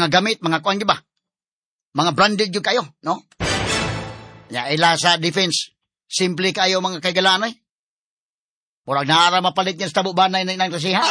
mga gamit, mga kuan ba? Mga branded yung kayo, no? Ya, ila sa defense, simple kayo mga kagalaan eh. Murag naara mapalit niya sa tabubanay na inang rasiha.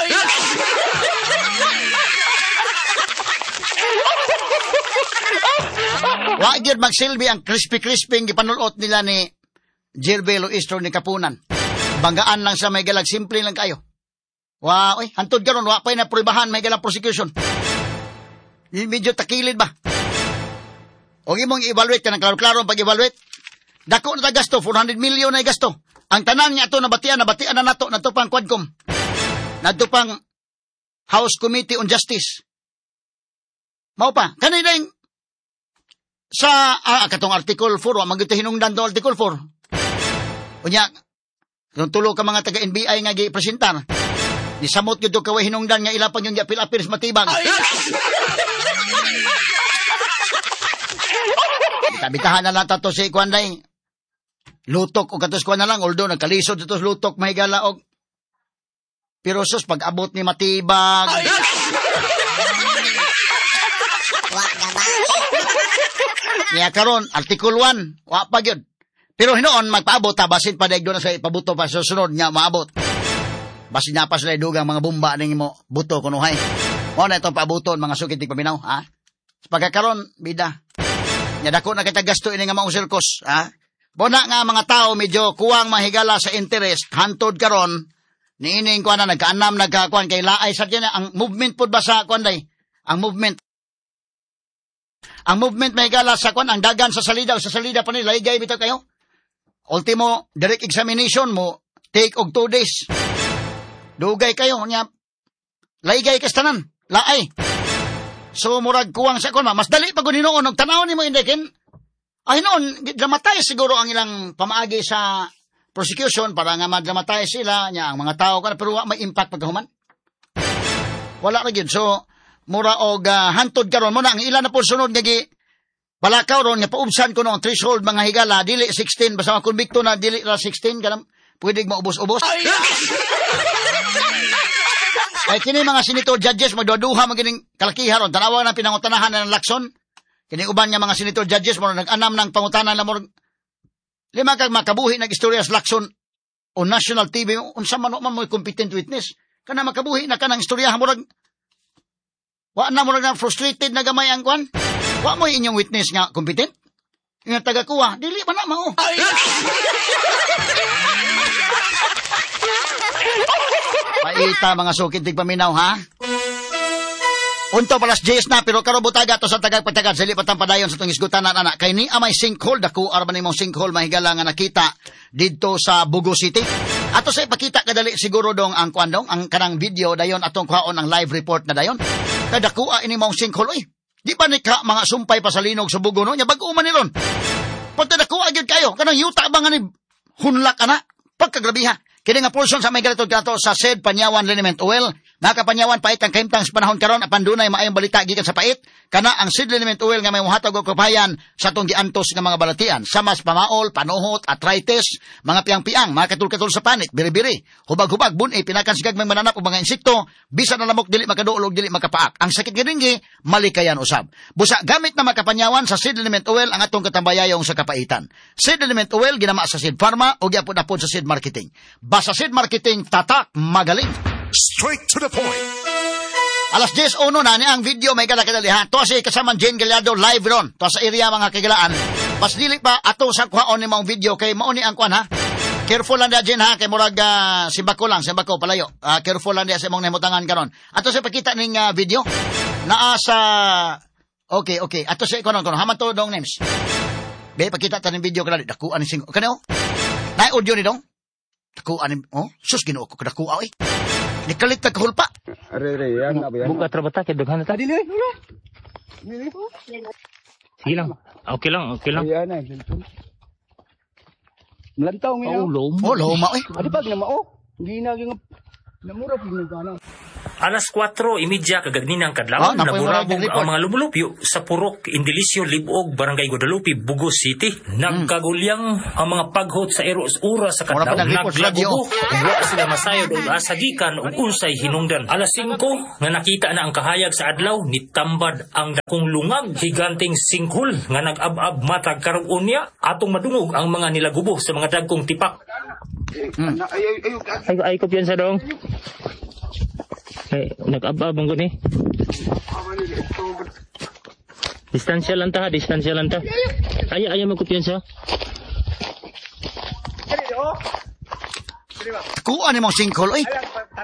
Wa gyud magsilbi ang crispy-crispy gipanulot nila ni Jervelo Istro ni Kapunan. Banggaan lang sa may galag, simple lang kayo. Wa, oy, hantod karon wa pay na prubahan may galang prosecution. Medyo takilid ba? O imong i-evaluate ka ng klaro-klaro pag-evaluate. Dako na ta gasto, 400 million na gasto. Ang tanan niya ito nabatian na nato pang Quadcom. Nato pang House Committee on Justice. Mao pa, kanina yung sa katong Article 4, wa magito hinungdan do Article 4. Unya, kung tulo ka mga taga-NBI nga gi-presentar, nisamot gyud kaway hinungdan nga ilapang yung apil-apil sa matibang. Bitahan na lang tato si Kwanday. Lutok o katos ko na lang, although nagkalisod ito lutok mahigala og pero sus pag-abot ni matibag. Niya karon Article 1, wa pa gyud. Pero hinoon magpaabot ta basin pa daig do na sa ipabuto pa sa sunod nga maabot. Basin na pa sila dugang mga bomba ning mo buto kunuhay. Mo na itong paabuton mga sukitig paminaw, ha? Pagkakaron bida. Nya dako na kita gasto ini nga maong sirkos, ha? Bona nga mga tao medyo kuwang mahigala sa interest, hantod karon niining kuan na nagkaanam nagkakuan kay laay sa diyan ang movement pud ba sa kuan day? Ang movement mahigala sa kuan ang dagan sa salida o sa salida pa ni laygay bitaw kayo. Ultimo direct examination mo take og 2 days. Dugay kayo nya laygay kastanan, laay. So murag kuwang sa kuan mas dali pag hinuon og tanaw nimo indekin. Ay noon, dramatay siguro ang ilang pamaagi sa prosecution para nga madramatay sila niya ang mga tao kana pero may impact pagkahuman. Wala ra gyud. So mura og hantod karon mo na ang ilan na po sunod nga gi balakaw ron nga paubsan ko no ang threshold mga higala dili 16 basta makonbikto na dili ra 16 kanang pwede maubos-ubos. Ay kini mga senator judges magduduha magining kalakihan ron tanawa ng pinangutanahan ng Lacson. Kini uban nga mga senator judges mo nag-anam ng pangutanan na mo lima kag makabuhi nag-istorya sa Lacson o national TV unsa man mo competent witness kana makabuhi na kanang istorya mo wa na mo na frustrated na gamay ang kwan wa mo inyong witness nga competent nga taga kuha dili man na mao. Paita mga sukid tig paminaw ha. Unto palas JS na pero karo butaga to sa tagapagtagad sa lipatang padayon sa tong isgutanan anak kay ni amay sinkhole dako arban nimong sinkhole mahigala nga nakita didto sa Bugo City. Ato sa ipakita kadali siguro dong ang kuandong ang kanang video dayon atong kuhaon ang live report na dayon. Kay dako ini mong sinkhole oy. Di ba ni ka mga sumpay pa sa linog sa Bugo no nya bag-o man ni ron. Pagka dako gyud kayo kanang yuta ba nga ni hunlak ana pagkagrabiha. Kini nga portion sa may gato sa said Panyawan Liniment Oil. Nakapanyawan pait ang kaimtang sa panahon karon apan dunay maayong balita gikan sa pait. Kana ang seed liniment oil nga may muhatag og kapayan sa tong giantos nga mga balatian. Samas pamaol, panuhot, arthritis, mga piang-piang, mga katul-katul sa panit, biri-biri, hubag-hubag, bun-i, pinakan sigag may mananap o mga insekto, bisan na lamok dili makaduol og dili makapaak. Ang sakit giringgi, malikayan usab. Busa gamit na makapanyawan sa seed liniment oil ang atong katambayayong sa kapaitan. Seed liniment oil ginama sa Seed Pharma o giapod-apod sa Seed Marketing. Basta Seed Marketing, tatak, magaling. Straight to the point. Alas 10:01 na ni ang video may kadalihan. To si kasamang Jane Gallardo live ron. To sa area mga kagilaan. Pas dili pa ato sa kuhaon ni mong video kay mao ni ang kuan ha. Careful lang da Jane ha kay murag simbako palayo. Careful lang dia sa imong nahimutangan karon. Ato sa pakita ning video naa sa okay. Ato sa ikonon haman to dong names. Be pakita ta ning video kadali dakuan ni sing kaneo. Nay audio ni dong. Dakuan ni sus Ginoo ko kadakua oy. Nikalit kahulpa. Are yan abi yan. Buka trabata kay daghan ta dili. Sige lang. Okay lang. Ayan na. Melantaw mi. Oh, loma oy. Adi pag na mao. Hindi na gyud namura pig nagana. Alas 4:30 kagagninang kadlawon napoy mo nagurabog report. ang mga lumulupyo sa Purok, Indilicio, Libog, Barangay Guadalupe, Bugos City. Nagkagulyang ang mga paghot sa ura sa Wala pa kadlawon. nag-report sa radyo. Naglagubo. Wa sila masayod o asagikan o unsay hinungdan. Alas 5 nga nakita na ang kahayag sa adlaw, nitambad ang dakong lungag, higanting sinkhol nga nag-ab-ab matag karong unya, atong madungog ang mga nilagubo sa mga dagkong tipak. Ay kumpiyansa dong. Ay, nag-ababang ko ni. Distansya lang ta. Ayaw magkumpiyansa. Kuan ni mong sinkhol, oy.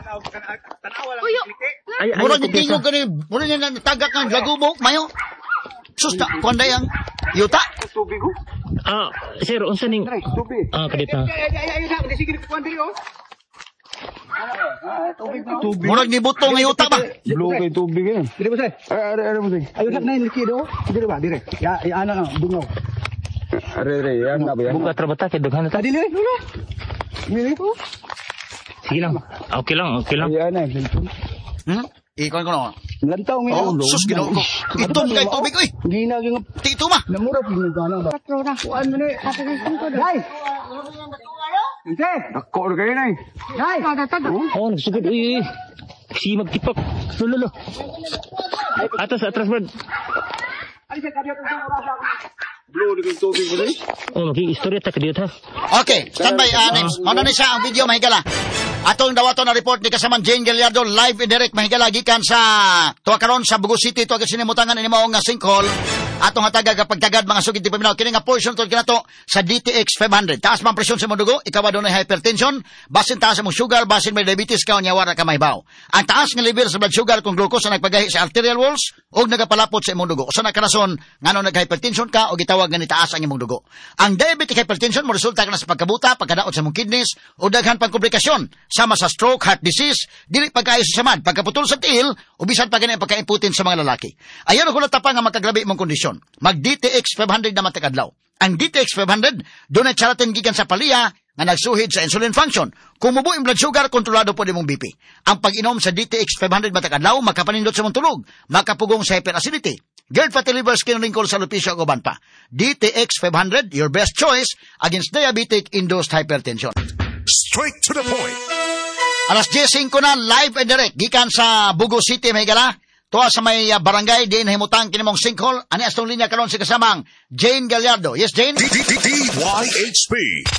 Ayaw Murag kumpiyansa. tingog ka ni, murag niya tagak ng lagubo, mayo. Susta, kuan day ang yuta. Sir, unsa ning kadita. Murag ni buto nga yuta ba? Blue kay tubig yan. Dire ba, sir? Are mo sige. Ayun na yung likido. Dire ba? Dire. Ya, ano, bungaw. Are, yan na ba yan? Buka trabata kay daghan na ta. Dire. Dire ko. Sige lang. Okay lang. Yan na. Ikon ko na. Lantaw may Oh, ulo. sus ginoo ko. Itom kay tubig, oy. Gina gyud. Tito ma. Namura gyud gana ba? Patrona. Kuan mo ni kapatid ko. Dai. Inte. Ako kayo na eh. Dai. Oh, nagsugod. Uy. Si magtipak. Lolo. Atas, Brad. Blue kay tubig mo sige. Oh, maki-istorya ta kadiyot ha. Okay, standby, Nims. Ano ni siya ang video, mahigala? Atong dawato na report ni kasamang Jane Gallardo, live and direct, mahigala, gikan sa tuwa karon sa Bugos City, tuwa sinimutangan ni mao nga sinkhole. Atong hataga kapag tagad mga sugid ti paminaw. Kini nga portion tod kinato sa DTX 500. Taas man presyon sa imong dugo, ikaw adunay hypertension, basin taas imong sugar, basin may diabetes ka unya wara ka mahibaw. Ang taas nga level sa blood sugar kung glucose ang nagpagahi sa arterial walls ug nagapalapot sa imong dugo. Usa na karason ngano nag-hypertension ka o gitawag nga nitaas ang imong dugo. Ang diabetic hypertension mo resulta kana sa pagkabuta, pagkadaot sa imong kidneys o daghan pang komplikasyon sama sa stroke, heart disease, dili pagkaayo sa samad, pagkaputol sa tiil o bisan pa gani ang pagkaimputin sa mga lalaki. Ayon ko natapa nga makagrabe imong kondisyon. Mag DTX 500 na matakadlaw. Ang DTX 500 doon ay charatin gikan sa paliya nga nagsuhid sa insulin function. Kung mubo yung blood sugar, kontrolado po mong BP. Ang pag-inom sa DTX 500 matakadlaw, makapanindot sa mong tulog, makapugong sa hyperacidity, GERD, fatty liver, skin wrinkles, alopecia, o uban pa. DTX 500, your best choice against diabetic-induced hypertension. Straight to the point. Alas 10:05 na, live and direct, gikan sa Bugos City, Mahigala. Tuwa sa may barangay, din himutang kinimong sinkhole. Ani astong linya karon si kasamang Jane Gallardo. Yes, Jane? DYHP.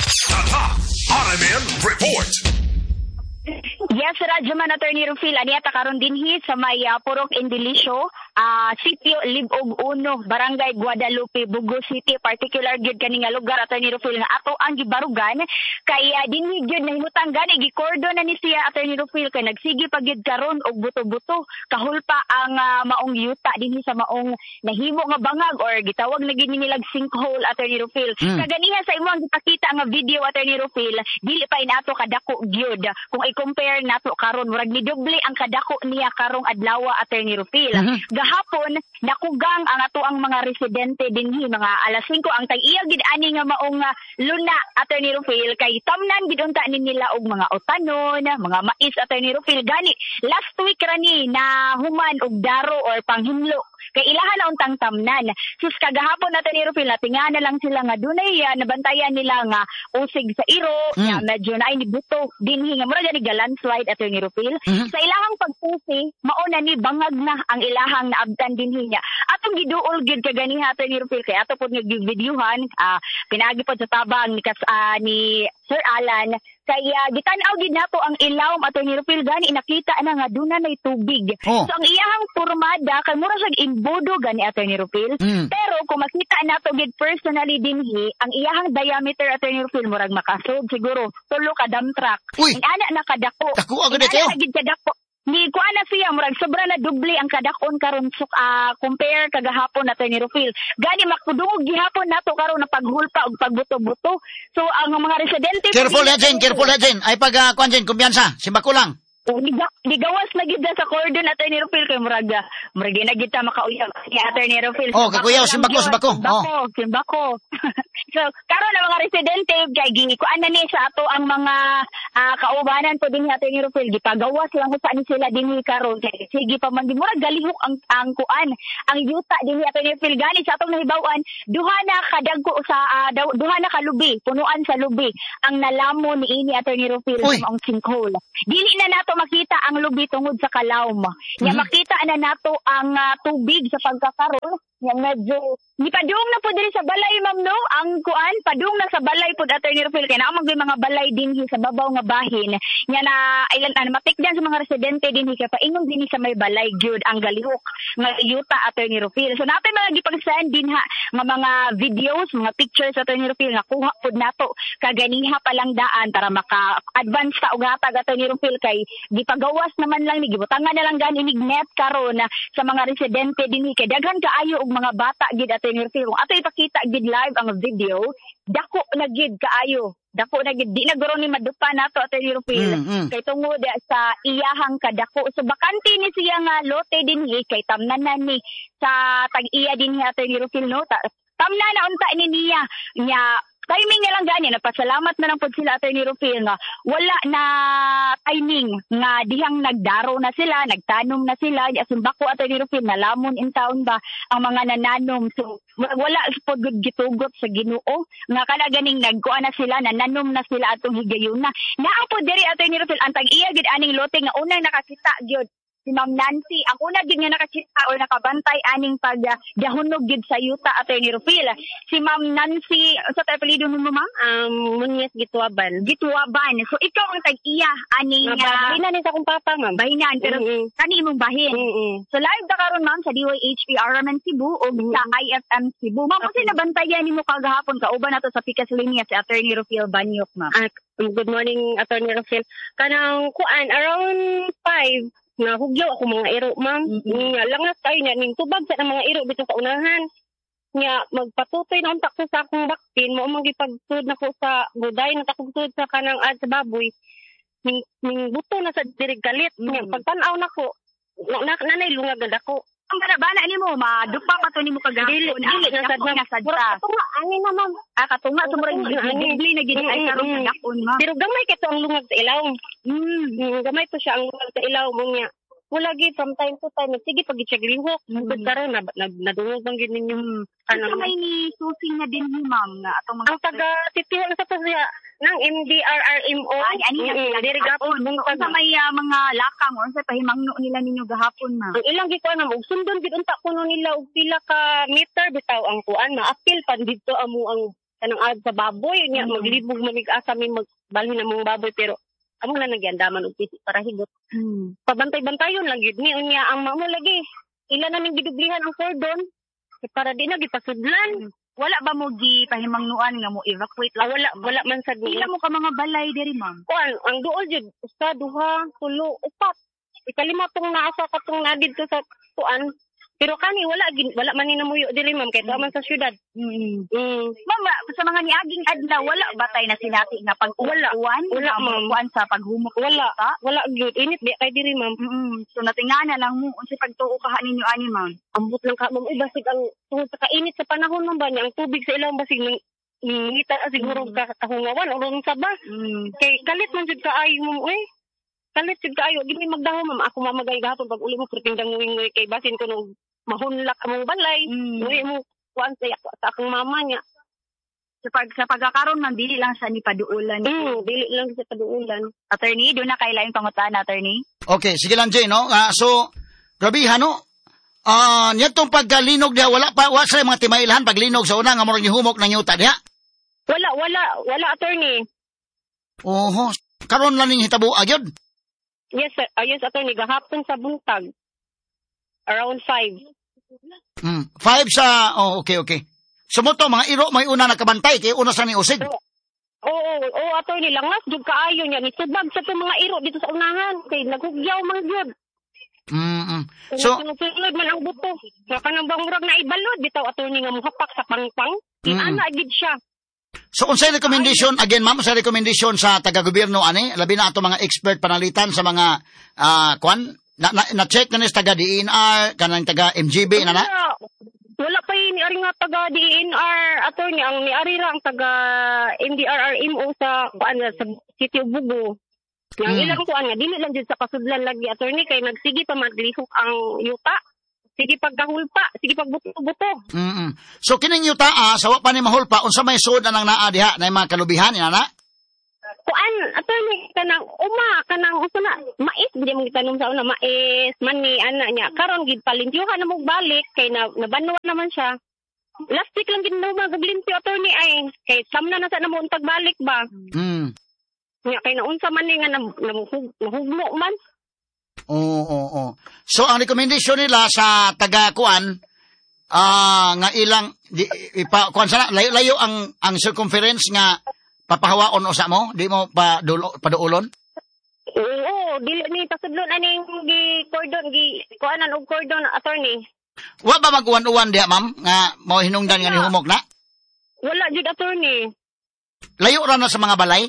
RMN Report. Yes, Radyo Man, Attorney Rufil, aniata karon dinhi sa may Purok, Indilicio, Sitio Libog 1, Barangay Guadalupe, Bugos City, particular gyud kani nga lugar, Attorney Rufil, nga ato ang gibarugan kay dinhi gyud nahimutang gani gikordon na ni siya, Attorney Rufil, kay nagsigi pa gyud karon og buto-buto kahulpa ang maong yuta dinhi sa maong nahimo nga bangag or gitawag na gid nilag sinkhole, Attorney Rufil. Kaganiha sa imo ang gipakita nga video, Attorney Rufil, dili pa inato kadako gyud kung i-compare nato karon murag ni doble ang kadako niya karong adlaw, Attorney Rufil. Gahapon nakugang ang ato ang mga residente dinhi mga alas 5 ang tag-iya gid ani nga maong luna, Attorney Rufil, kay tamnan gid unta ni nila og mga otanon, mga mais, Attorney Rufil, gani last week rani na human og daro or panghinlo kay ilahan na untang tamnan. Sus kagahapon, Attorney Rufil, tinga na lang sila nga dunay nabantayan nila nga usig sa iro, nga medyo na ni buto dinhi nga mura gani landslide, Attorney Rufil. Sa ilahang pagpusi mao na ni bangag na ang ilahang naabtan dinhi niya. Atong giduol gid kaganiha, Attorney Rufil, kay ato pod nga videohan pinagi pod sa tabang ni Sir Alan kay gitan-aw gid nato ang ilawom, Attorney Rufil, gani nakita na nga duna nay tubig. So ang iyang pormada kay mura sa imbodo gani, Attorney Rufil. Pero kung makita nato gid personally dinhi ang iyang diameter, Attorney Rufil, murag makasod siguro 3 ka dump truck. Ang ana nakadako. Dako agad kayo. Gid kadako. Ni kuan na siya murag sobra na doble ang kadakon karon compare kagahapon, Attorney Rufil. Gani makudungog gihapon nato karon na paghulpa og pagbuto-buto. So ang mga residente Careful ha, Jane. Ay pag kuan Jane, kumpiyansa. Simba ko lang. Digawas na gid sa cordon, Attorney Rufil, kay murag na gid ta makauyab ni Attorney Rufil. Oh, kakuyaw, simbako. Simbako. So, karon ang mga residente kay gikuan na ni sa ato ang mga kaubanan po din natin ni Rufil gipagawas lang kung saan sila dinhi karon kay sige pa man mura galihok ang kuan ang yuta dinhi ato ni Rufil gani sa atong nahibaw-an duha na kadagko sa duha na kalubi punuan sa lubi ang nalamon ni ini ato ni Rufil Uy. sa ang sinkhole dili na nato makita ang lubi tungod sa kalawm nya makita na nato ang tubig sa pagkakaron nya medyo gipadung na po diri sa balay ma'am no ang kuan padung na sa balay pud ato ni Rufil kay naa man mga balay dinhi sa babaw nga bahin nya na ilan matikdan sa mga residente dinhi kay paingon dinhi sa may balay gyud ang galihok nga yuta ato ni Rufil so natay mga gipag-send din ha nga mga videos mga pictures ato ni Rufil nga kuha pud nato kaganiha pa lang daan para maka-advance ta og hatag ato ni Rufil kay gipagawas naman lang ni gibutangan na lang gani nig net karon sa mga residente dinhi kay daghan kaayo og mga bata gid ato ni Rufil ato ipakita gid live ang video dako na gid kaayo dako na gid di na guro ni madupa nato ato ni Rufil kay tungod sa iyahang kadako so bakante ni siya nga lote dinhi kay tamnanan ni sa tag-iya dinhi ato ni Rufil no tamnan na unta ni niya nya timing na lang gani napasalamat na lang pud sila ato ni Rufil nga wala na timing nga dihang nagdaro na sila nagtanom na sila asumbako ato ni Rufil nalamon in town ba ang mga nananom so wala pud gitugot sa Ginoo nga kana ganing nagkuan na sila nananom na sila atong higayuna naa po diri ato ni Rufil ang tag-iya gid aning lote nga unang nakakita gyud si Ma'am Nancy ang una gid nga nakakita o nakabantay aning pagdahunog gid sa yuta ato ni Rufil si Ma'am Nancy sa apelyido mo ma'am Munyes Gituaban so ikaw ang tag-iya aning bahinan ni sa akong papa ma'am bahinan pero kani imong bahin so live ta karon ma'am sa DYHP Araman Cebu o sa IFM Cebu ma'am kasi nabantayan nimo kagahapon kauban nato sa Pikas Linya si Attorney Rufil Banyok ma'am good morning Attorney Rufil kanang kuan around 5 na hugyaw ako mga iro ma'am nga langas tayo niya ning tubag sa mga iro dito sa unahan nya magpatutoy na untak ko sa akong baktin mo umang gipagtud na ko sa guday na takugtud sa kanang ad sa baboy ning buto na sa dirig galit nya pagtan-aw nako nanay lungag gad ako ang barabana nimo madupa pa to nimo kagahapon dili na sadta katunga ani na ma'am katunga sumurag gibli na gid ay karon sa dakon ma'am pero gamay kay to ang lungag sa ilaw gamay to siya ang lungag sa ilaw mo niya wala gid from time to time sige pag i-check-lihok bukod karon nadungog bang gid ninyo kanang may ni susing na din ni ma'am nga atong mga ang taga titihon sa siya nang MDRRMO diri gapon sa may mga lakang o sa pahimangno nila ninyo gahapon ma'am ang ilang gikuan ma'am og sundon gid unta kuno nila og pila ka meter bitaw ang kuan maapil pan didto amo ang kanang ad sa baboy nya maglibog mamig-asa mi magbalhin among baboy pero amo na nagyandaman og pisi para higot pabantay-bantayon lang gid ni unya ang mamo lagi ila naming gidublihan ang cordon para di na gipasudlan wala ba mo gipahimangnuan nga mo evacuate wala man sad ila mo ka mga balay diri ma'am kuan ang duol jud usa duha tulo upat ikalima tong naasa katong nadidto sa kuan pero kani wala man ni namuyo diri ma'am kay man sa syudad ma'am sa mga niaging adlaw wala batay na sinati nga pag-uwan wala ma'am sa paghumok wala gyud init di kay diri ma'am so natingana lang mo unsa pagtuo ka ninyo ani ma'am ambot lang ka ma'am basig ang tungod sa kainit sa panahon ma'am ba ang tubig sa ilang basig ngita siguro ka kahungawan o sa ba kay kalit man jud kaayo mo kalit jud kaayo gini magdaho ma'am ako mamagay gahapon pag uli mo perting danguing kay basin ko nung mahunlak among balay uwi mo kuan sa akong mama niya sa pagkakaroon man dili lang sa ni paduulan dili lang sa paduulan attorney do na kay laing pangutan attorney okay sige lang Jay no so grabe no nitong pagkalinog diha wala sa mga timailhan paglinog sa una nga murag gihumok nang yuta diha wala attorney oho karon lang ning hitabo agyod yes sir yes attorney gahapon sa buntag around 5 5 sa okay sumoto mga iro may una nakabantay kay una sa ni usig oo attorney langas jud kaayo niya nitubag sa mga iro dito sa unahan kay naghugyaw man gyud so sunod man ang buto nga kanang murag na ibalod bitaw attorney nga muhapak sa pangpang ana gid siya. So unsay recommendation again ma'am sa recommendation sa taga-gobyerno ani labi na ato mga expert panalitan sa mga na check na ni taga DNR kanang taga MGB na Wala pa ni ari nga taga DNR attorney ang ni-ari ra ang taga MDRRMO sa kuan sa City of Bugo. Yang ilang kuan nga dili lang jud sa kasudlan lagi attorney kay nagsige pa maglihok ang yuta. Sige pagkahulpa, sige pagbuto-buto. So kining yuta sawa pa ni mahulpa unsa may sud anang naa diha na mga kalubihan inana? Kuan attorney kanang kanang usa na mais di mo gitanom sa una mais mani ana nya karon gid palintiuhan na mo balik kay nabanuan naman siya. Last week lang gid na magalimpyo attorney ay kay samna na sa namo untag balik ba. Nya kay naunsa man ni nga nahugmo man. Oo. So ang recommendation nila sa taga-kuan nga ilang kuan sana layo ang circumference nga papahawaon usa mo, di mo paduulon? Oo, dili ni pasudlon aning gi-cordon kuanan og cordon attorney. Wa ba mag-uwan-uwan diha ma'am nga mao hinungdan nga nihumok na? Wala jud attorney. Layo ra na sa mga balay?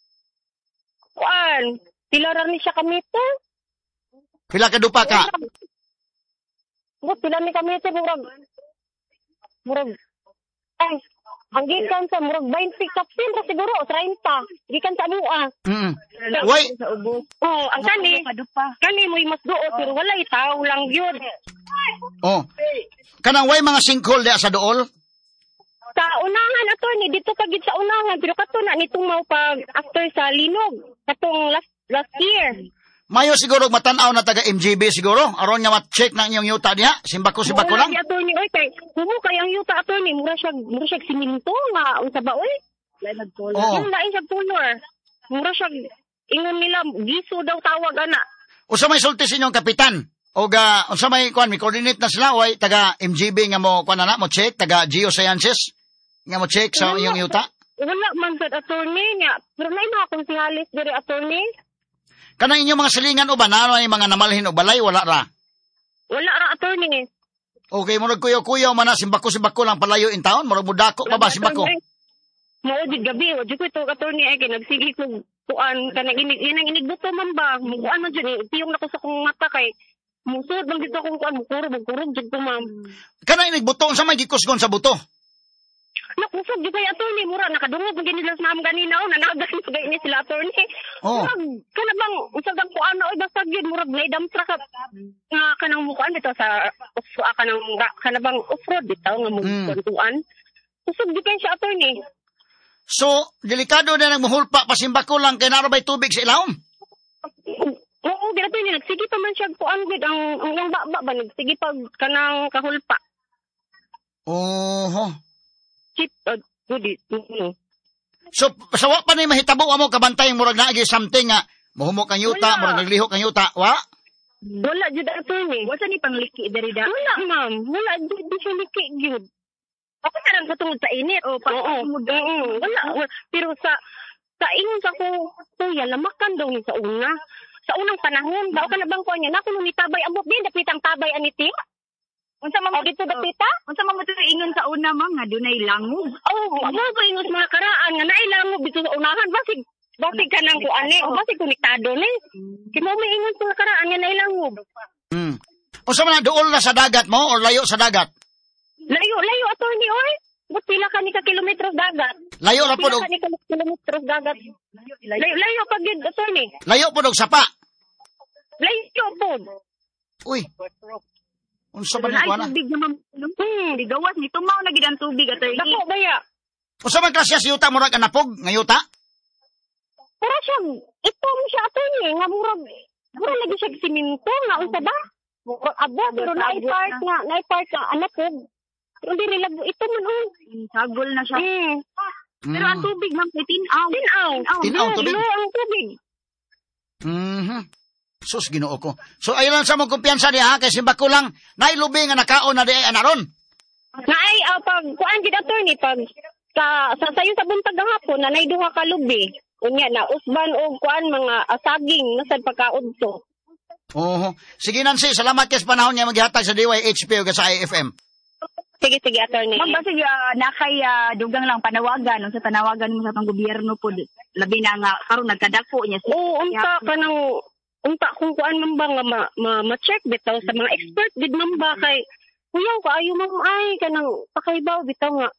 Kuan, pila ra ni siya kamito? Pila ka dupa ka? Pila ni kamito murag. Ay, ang gikan sa murag 20 kapsin ra siguro 30. Gikan sa mua. Why? Oh, ang kani mo mas duo pero wala itaw lang gyud. Oh. Kanang way mga sinkhole diha sa duol? Sa unahan attorney dito kagid sa unahan pero kato na nitong mao pag after sa linog katong last year. Mayo siguro matan-aw na taga MGB siguro aron nga ma-check na inyong yuta diha simbako lang. Wala attorney oy kay kumo kay ang yuta attorney mura siya siminto nga unsa ba oy? Yung lain siya color. Mura siya ingon nila giso daw tawag ana. Usa may sulti sa inyong kapitan? O unsa may kuan mi coordinate na sila way taga MGB nga mo kuan na mo check taga Geosciences nga mo check sa iyong yuta? Wala man sad attorney nya pero may mga konsehalis diri attorney. Kanang inyong mga silingan uban ano ay mga namalhin o balay wala ra? Wala ra attorney. Okay, murag kuyaw-kuyaw man na simbako lang palayo in town, murag mudako pa ba simbako? Mao di gabi, wa jud ko to attorney ay kay nagsigi ko kuan kanang inigbuto man ba? Mukuan man jud tiyong nako sa kong mata kay musod man dito kung kuan mukurog jud ko ma'am. Kanang inigbuto unsa may gikusgon sa buto? Nakusog di kay attorney mura nakadungog man nila sa naam ganina nanagas sa gani sila attorney. Kana bang unsa bang kuan oy basta gid murag naidam truck nga kanang mukuan dito sa kana bang off-road dito nga mo kuan. Kusog di kay siya attorney. So, delikado na nang muhulpa pasimbako lang kay narabay tubig sa ilawom. Oo, dito ni nagsige pa man siya kuan gid ang yang baba ba nagsige pag kanang kahulpa. Chip good. So, sawa pa ni mahitabo amo kabantay murag naagi something nga mohumok ang yuta, murag naglihok ang yuta, wa? Wala jud attorney. Wala ni pangliki diri da. Wala ma'am, wala jud siya liki gyud. Ako karang katungod sa init. Wala. Pero sa ingon sa ko, kuya, lamakan daw ni sa una. Sa unang panahon, daw ka na bang kuha niya, naku nung nitabay, abot din, dapitang tabay aniti. Unsa man dito dapita? Unsa man mo ingon sa una ma'am nga dunay langob. Mo ba ingon sa mga karaan nga naay langob dito sa unahan basig kanang kuane o basig konektado ni. Kimo may ingon sa mga karaan nga naay langob. Unsa man duol na sa dagat mo or layo sa dagat? Layo attorney oy. But pila ka ni ka kilometros dagat. Layo ra pod og kilometros dagat. Layo pag gid attorney. Layo pod og sapa. Layo pod. Uy. Unsa ba ni kuana? Tubig naman. Digawas ni tumaw na gid ang tubig attorney. Dako baya. Unsa man klase sa yuta murag anapog nga yuta? Pero siya itong siya attorney nga murag lagi siya siminto nga unsa ba? Abo pero naay part nga anapog. Pero di rin ito man sagol na siya. Pero ang tubig ma'am tinaw tubig. Ang tubig. Sus Ginoo ko. So ayon lang sa mong kumpiyansa diha kay simbako lang nailubi nga nakaon na di anaron. Naay pag kuan gid attorney pag sa sayo sa buntag gahapon na nay duha ka lubi. Unya na usban og kuan mga asaging nasad pagkaudto. Sige Nancy, salamat kay sa panahon niya maghihatag sa DYHP ug sa IFM. Sige attorney. Ma'am basig nakay dugang lang panawagan unsa panawagan mo sa tong gobyerno pod labi na nga karon nagkadako niya. Unta kung kuan man ba nga ma-check bitaw sa mga expert gid man ba kay Kuyaw kaayo ma'am ay kanang pakaibaw bitaw nga.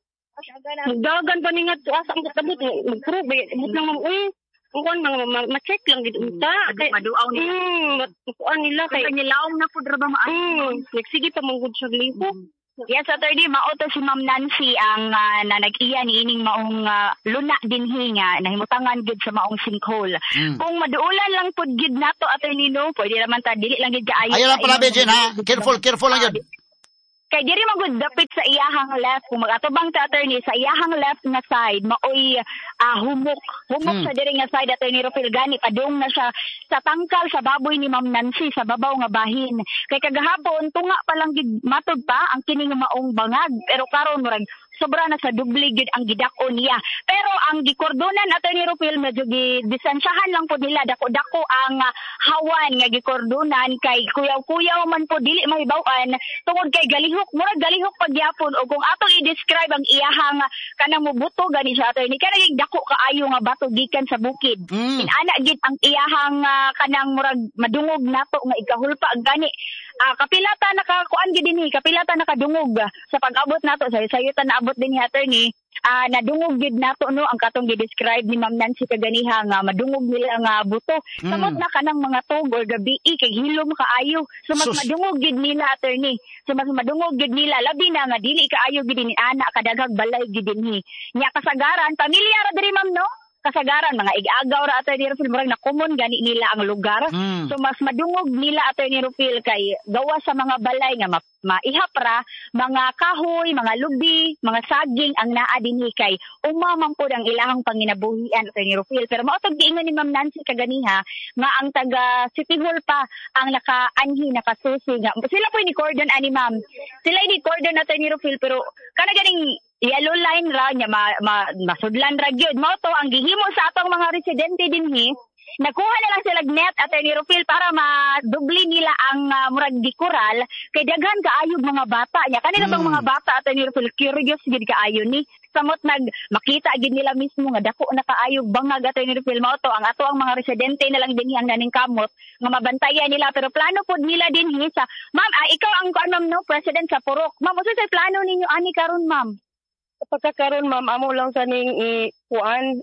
Magdagan pa ni nga to asa ang katabot magprobe but lang ma'am ang kuan mga ma-check lang gid unta kay Maduaw nila. kuan nila kay Kaya nilaong na po drama maayon. sige pa manggod siya liho. Yes, attorney, mauto si Ma'am Nancy ang na nag-iya ni ining maong luna dinhi nga nahimutangan gid sa maong sinkhole. Kung maduulan lang pud gid nato attorney no, pwede naman ta dili lang gid kaayo. Ayaw lang pala, Bejen, ha? Careful lang yun. Kay diri magud dapit sa iyahang left kung magatubang ta attorney sa iyahang left na side maoy humok sa diri nga side attorney Rufil gani padung na siya sa tangkal sa baboy ni Ma'am Nancy sa babaw nga bahin. Kay kagahapon tunga pa lang gid matud pa ang kini nga maong bangag pero karon murag sobra na sa dubli gid ang gidako niya. Pero ang gikordonan attorney Rufil medyo distansyahan lang po nila dako-dako ang hawan nga gikordonan kay kuyaw-kuyaw man po dili mahibaw-an tungod kay galihok pagyapon o kung atong i-describe ang iyahang kanang mubuto gani siya attorney kanang dako kaayo nga bato gikan sa bukid. Inana gid ang iyahang kanang murag madungog nato nga ikahulpa gani. Kapilata nakakuan gid dinhi kapilata nakadungog sa pag-abot nato sa sayutan naabot din ni attorney nadungog gid nato no ang katong gi-describe ni Ma'am Nancy kaganiha nga madungog nila nga buto samot na kanang mga tug or gabi kay hilom kaayo so mas madungog gid nila attorney so mas madungog gid nila labi na nga dili kaayo gid ni ana kadaghag balay gid dinhi nya kasagaran pamilya ra diri ma'am no kasagaran mga igagaw ra attorney Rufil murag na common gani nila ang lugar so mas madungog nila attorney Rufil kay gawa sa mga balay nga maihap ra mga kahoy mga lubi mga saging ang naa dinhi kay umamang pud ang ilahang panginabuhian attorney Rufil pero mao tog giingon ni Ma'am Nancy kaganiha nga ang taga City Hall pa ang nakaanhi nakasusi nga sila po ni cordon ani ma'am sila ni cordon attorney Rufil pero kana ganing yellow line ra nya masudlan ra gyud mao to ang gihimo sa atong mga residente dinhi nakuha na lang sila net attorney Rufil para madubli nila ang murag gikural kay daghan kaayog mga bata nya kanila bang mga bata attorney Rufil curious gid kaayo ni samot makita gid nila mismo nga dako na kaayog bangag attorney Rufil mao to ang ato ang mga residente na lang dinhi ang naning kamot nga mabantayan nila pero plano pod nila dinhi sa ma'am ikaw ang ma'am no president sa Purok ma'am usa sa plano ninyo ani karon ma'am Pagkakaroon ma'am amo lang sa ning kuan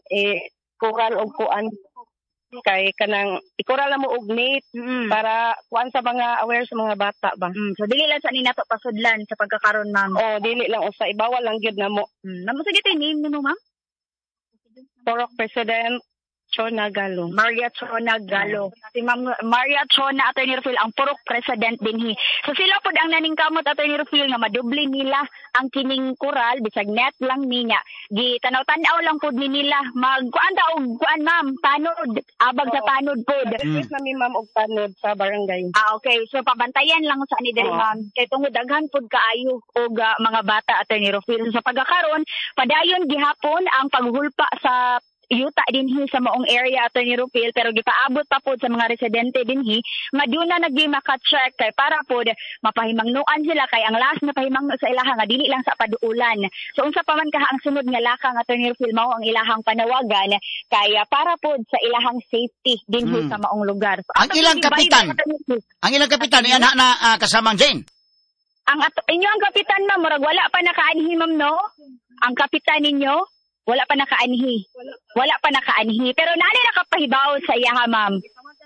kural og kuan kay kanang ikural na mo og nate para kuan sa mga aware sa mga bata ba. So dili lang sa ni nato pasudlan sa pagkakaroon ma'am. Dili lang usa ibawal lang gyud namo. Ma'am sige tay name nimo ma'am. Purok President Chona Galo. Maria Chona Galo. Si Ma'am Maria Chona attorney Rufil ang Purok President dinhi. So sila pod ang naningkamot attorney Rufil nga madubli nila ang kining kural bisag net lang niya. Gitanaw-tanaw lang pod ni nila magkuan ta og kuan ma'am tanod abag sa tanod pod. Request nami ma'am og tanod sa barangay. Okay. So pabantayan lang sa ani diri ma'am. Kay tungod daghan pod kaayo og mga bata attorney Rufil. So sa pagkakaroon padayon gihapon ang paghulpa sa yuta dinhi sa maong area attorney Rufil pero gipaabot pa pod sa mga residente dinhi nga doon na nagmaka-check kay para pod mapahimangnuan sila kay ang last na pahimangno sa ilaha nga dili lang sa paduulan so unsa pa man kaha ang sunod nga lakang attorney Rufil mao ang ilahang panawagan kay para pod sa ilahang safety dinhi sa maong lugar so, ang ilang kapitan yan na kasamang Jane ang inyo ang kapitan ma'am murag wala pa nakaanhi ma'am no ang kapitan ninyo wala pa nakaanhi. Pero nani nakapahibaw sa iya ha, ma'am?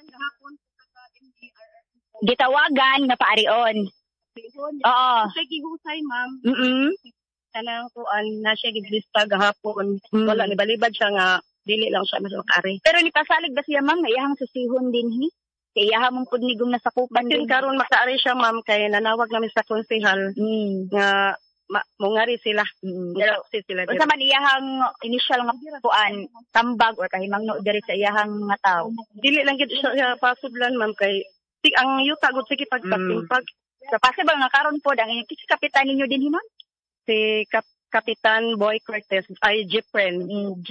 Gitawagan na paarion. Oo. Siya gihusay, ma'am. Kanang kuan na siya giblista gahapon. Wala ni balibad siya nga dili lang siya masukari. Pero ni pasalig ba siya, ma'am? Iyahang susihon dinhi? Kaya iyahang mong pudnigong nasakupan din. Karon makaari siya, ma'am, kay nanawag namin sa konsehal nga mungari sila. Pero sila unsa man iyahang initial nga puan tambag or kahimangno diri sa iyahang nga tawo dili lang gid siya pasudlan ma'am kay ang yuta gud sige pagpag so possible nga karon pod ang kapitan ninyo dinhi ma'am si Kapitan Boy Cortez ay Jeffren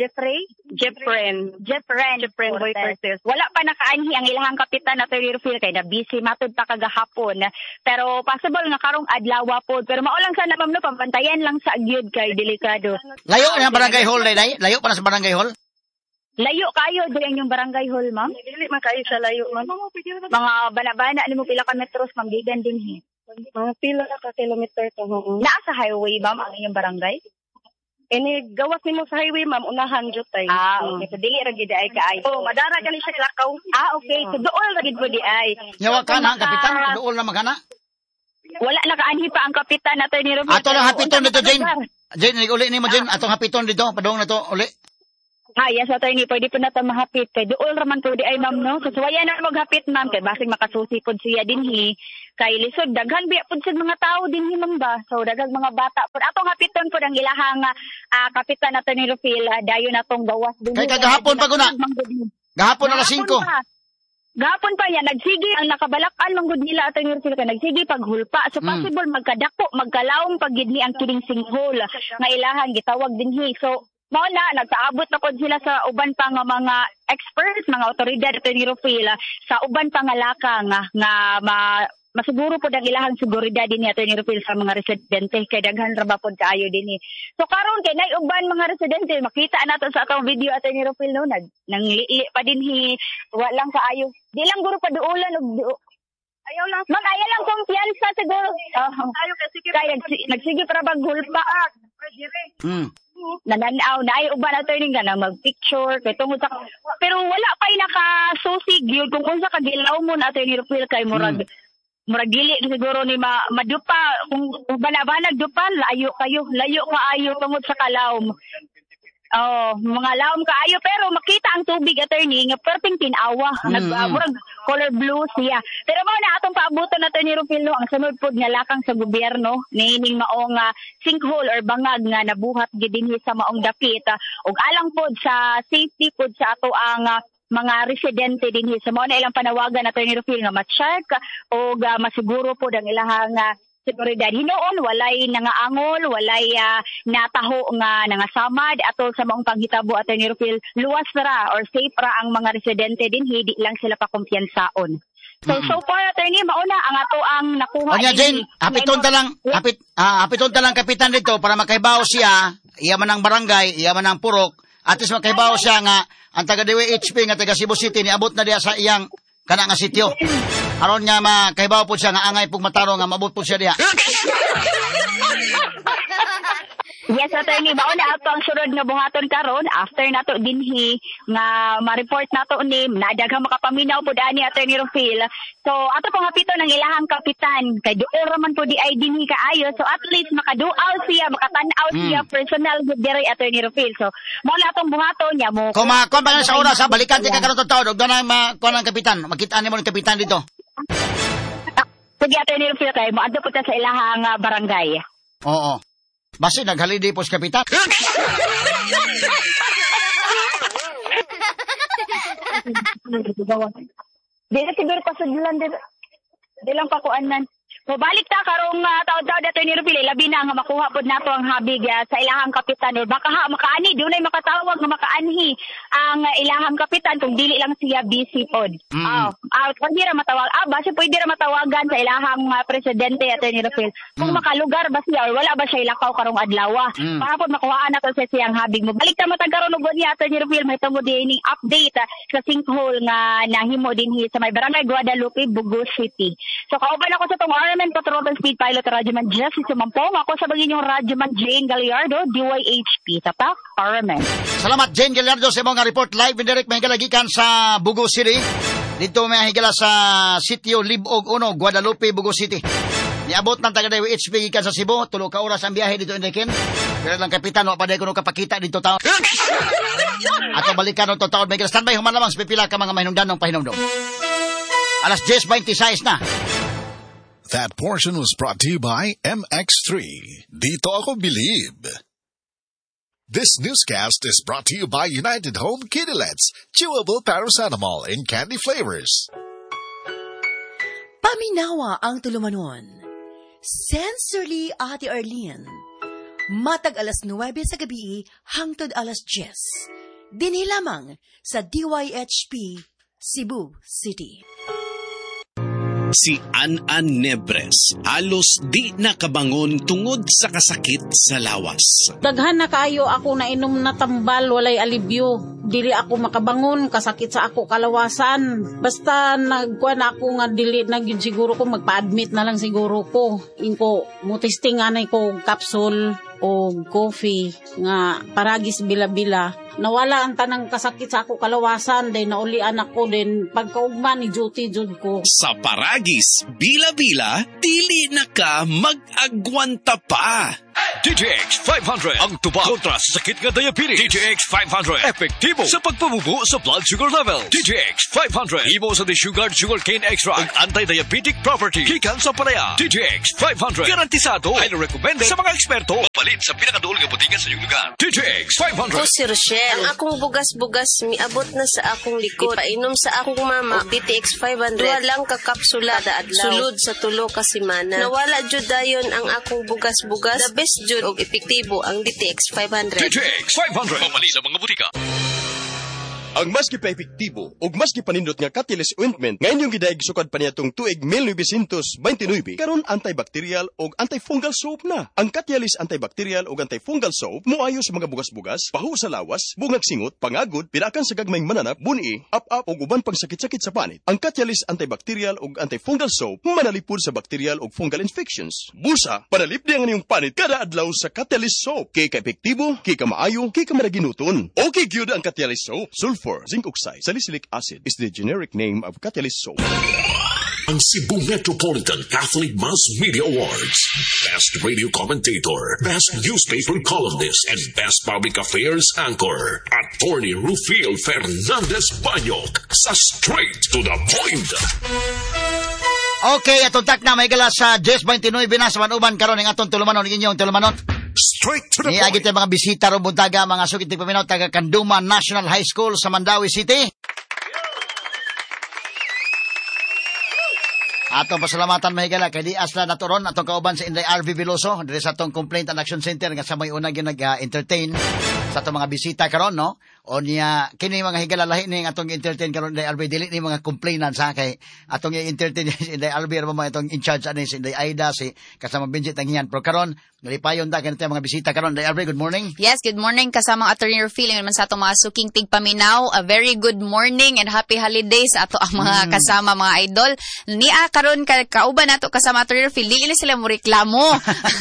Boy Cortez. Wala pa nakaanhi ang ilahang kapitan attorney Rufil kay na busy matud pa kagahapon. Pero possible nga karong adlaw pod. Pero mao lang sana ma'am no pabantayan lang sa gyud kay delikado. Layo na barangay hall day. Layo pa na sa barangay hall. Layo kayo diyan yung barangay hall ma'am. Dili man kayo sa layo ma'am. Mga bana-bana nimo pila ka metros ma'am gigan dinhi. Mga pila ka kilometer to. Naa sa highway, ma'am, ang inyong barangay? Ini gawas nimo sa highway, ma'am, unahan jud tay. Okay. So, dili ra gid ay kaayo. Oh, madara gani siya lakaw. Okay. So, dool ra gid po di ay. Nyawa ka na, kapitan. Dool na magana. Wala nakaanhi pa ang kapitan natin ni Rufil. Ato lang hapiton dito, Jane. Jane, uli ni mo, Jane. Atong hapiton dito. Padong na to, uli. Yes, attorney, pwede po na ito mahapit. Kay dool raman po di ay, ma'am, no? So, suwaya na maghapit, ma'am. Kay basig makasusi po siya dinhi. Kay lisod, daghan biya po sa mga tao dinhi, ma'am ba? So, daghang mga bata po. Atong hapiton po ang ilahang kapitan natin ni Rufil. Dayo na tong gawas dinhi. Kay kagahapon pa guna. Gahapon alas 5. Gapon pa yan, nagsigi ang nakabalakan manggod nila ato ni Rufil ka nagsigi paghulpa. So possible magkadako, magkalaong pagid ni ang kining sinkhole nga ilahan gitawag dinhi. So mao na nagtaabot na pod sila sa uban pa nga mga experts, mga otoridad ato ni Rufil sa uban pa nga lakang nga masiguro pod ang ilahang seguridad dinhi ato ni Rufil sa mga residente kay daghan ra ba pod kaayo dinhi. So karon kay nay uban mga residente makita nato sa atong video ato ni Rufil no nanglili pa dinhi walang kaayo. Di lang guro pa duulan og ayaw lang. Mag-ayaw lang kumpiyansa siguro. Ayaw kasi kaya nagsige para baghulpa. Nananaw na ay uban ato ni nga na mag-picture kay tungod sa pero wala pa nakasusig yun kung unsa kagilaw mo na ato ni Rufil kay murag dili siguro ni madupa kung banabanag dupan layo kaayo tungod sa kalawom. Mga lawom kaayo pero makita ang tubig attorney nga perting tinawa murag color blue siya. Pero mao na atong paabuton nato ni Rufil no ang sunod pod nga lakang sa gobyerno nining maong sinkhole or bangag nga nabuhat gid dinhi sa maong dapit ug alang pod sa safety pod sa ato ang mga residente dinhi sa mao na ilang panawagan nato ni Rufil nga ma-check o masiguro po ang ilahang seguridad. Hinoon walay nangaangol, walay nataho nga nangasamad atol sa maong panghitabo ato ni Rufil luwas ra or safe ra ang mga residente dinhi di lang sila pa kumpiyansaon. So far attorney mauna ang ato ang nakuha. Onya Jane, hapiton ta lang kapitan dito para makahibaw siya, iya man ang barangay, iya man ang purok, at least makahibaw siya nga ang taga DWHP nga taga Cebu City niabot na diya sa iyang kana nga sitio. Aron nga makahibaw po siya nga angay pug mataro nga mabot po siya diya. Yes, attorney, mao na ato ang sunod nga buhaton karon after nato dinhi nga ma-report nato ni nadaghang makapaminaw pud ani attorney Rufil. So ato pang hapiton ang ilahang kapitan kay duol ra man pud di ay dinhi kaayo so at least makaduaw siya, makatan-aw siya personal gud diri attorney Rufil. So mao na atong buhaton niya mo. Kung ba sa oras sa balikan ti ka karon tawo og na kuan ang kapitan, makita nimo ni kapitan dito. Sige attorney Rufil kay mo adto pud sa ilahang barangay. Oo. Basi naghaliday po si kapitan. Di na siguro pasudlan di lang pakuanan. So balik ta karong taon-taon dato ni Rufil labi na nga makuha pod nato ang habig sa ilahang kapitan or baka makaani dunay makatawag nga makaanhi ang ilahang kapitan kung dili lang siya busy pod. Pwede ra matawag. Basi pwede ra matawagan sa ilahang presidente ato ni Rufil. Kung makalugar ba siya or wala ba siya ilakaw karong adlaw. Para pod makuhaan nato sa siyang habig mo. Balik ta matag karon ug niya ato ni Rufil may tungod dining update sa sinkhole nga nahimo dinhi sa may barangay Guadalupe, Bugo City. So kauban ako sa tong Patrol Speed Pilot Radyoman Jesse Sumampong. Ako sa bagay niyong Radyoman Jane Gallardo, DYHP. Tapak, Paraman. Salamat Jane Gallardo sa mga report live and direct may higalagikan sa Bugo City. Dito may higala sa sitio Libog 1, Guadalupe, Bugo City. Niabot ng taga DYHP gikan sa Cebu. 3 ka oras ang biyahe dito Enriken. Pero lang kapitan, wala pa dahil ko kapakita dito taon. Ato balikan ng taon may higala. Standby, human lamang sa pipila ka mga mahinumdan ng pahinumdom. Alas 10:26 na. That portion was brought to you by MX3. Dito ako believe. This newscast is brought to you by United Home Kitty-Lets, chewable paracetamol in candy flavors. Paminawa ang tulumanon. Sensorily Ate Arlene. Matag alas 9 sa gabi hangtod alas 10. Dinhi lamang sa DYHP, Cebu City. Si An Nebres, halos di nakabangon tungod sa kasakit sa lawas. Daghan na kaayo ako na inom na tambal, walay alibyo. dili ako makabangon, kasakit sa ako kalawasan. Basta nagkuan ako nga dili na gyud siguro ko magpa-admit na lang siguro ko. Inko mo testing anay ko capsule o coffee nga paragis bila-bila. Nawala ang tanang kasakit sa ako kalawasan, then naulian ako, then pagkaugma ni duty jud ko. Sa paragis, bila-bila, dili na ka mag-agwanta pa. DTX 500 ang tuba kontra sa sakit nga diabetes. DTX 500 epektibo sa pagpabubo sa blood sugar level. DTX 500 imo sa desugared sugarcane extract ug anti-diabetic property gikan sa palaya. DTX 500 garantisado, highly recommended sa mga eksperto. Palit sa pinakaduol nga butika sa iyong lugar. DTX 500. Ako si Rochelle. Ang akong bugas-bugas miabot na sa akong likod. Ipainom sa akong mama og DTX 500. Duha lang ka kapsula kada adlaw. Sulod sa 3 ka semana. Nawala jud dayon ang akong bugas-bugas. The best jud og epektibo ang DTX 500. DTX 500 palit sa mga butika. Ang mas gipa-epektibo ug mas gipanindot nga Catalyst ointment nga inyong gidaig sukad pa niyatong tuig 1929 karon antibacterial ug antifungal soap na. Ang Catalyst antibacterial ug antifungal soap moayo sa mga bugas-bugas, pahu sa lawas, bungag singot, pangagod, pirakan sa gagmayng mananap, buni, up-up ug uban pang sakit-sakit sa panit. Ang Catalyst antibacterial ug antifungal soap manalipod sa bacterial ug fungal infections. Busa, panalipdi ang inyong panit kada adlaw sa Catalyst soap. Kay ka-epektibo, kay ka maayo, kay ka maraginuton. Okay gyud ang Catalyst soap. Sulfur, zinc oxide, salicylic acid is the generic name of Catalyst soap. Ang Cebu Metropolitan Catholic Mass Media Awards. Best Radio Commentator, Best Newspaper Columnist, and Best Public Affairs Anchor. Attorney Rufil Fernandez Banyok sa Straight to the Point. Okay, atong tak na may gala sa 10:29 na sa manuban karon ng atong tulumanon inyong tulumanon. Straight to the point. Niagit mga bisita ro buntaga mga sukit paminaw taga Kanduman National High School sa Mandawi City. Atong pasalamatan mahigala kay di asla naturon atong kauban sa Inday RV Veloso diri sa atong Complaint and Action Center nga sa may una gyud nag-entertain sa atong mga bisita karon no. O niya kini mga higala lahi ning atong entertain karon Inday RV dili ni mga complainants ha kay atong i-entertain si Inday RV ra mga atong in charge ani si Inday Aida si kasama Benjit Tanghian pero karon nalipayon ta kanito mga bisita karon Inday RV. Good morning. Yes, good morning kasama Attorney Rufil man sa atong mga suking tigpaminaw. A very good morning and happy holidays sa ato ang mga kasama mga idol. Nia karon kauban nato kasama Attorney Rufil dili sila mo reklamo.